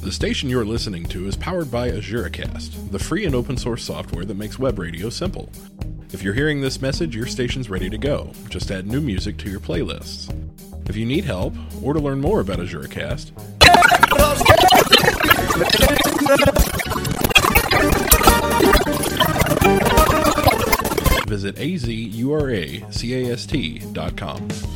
The station you're listening to is powered by AzureCast, the free and open source software that makes web radio simple. If you're hearing this message, your station's ready to go. Just add new music to your playlists. If you need help, or to learn more about AzureCast, visit azuracast.com.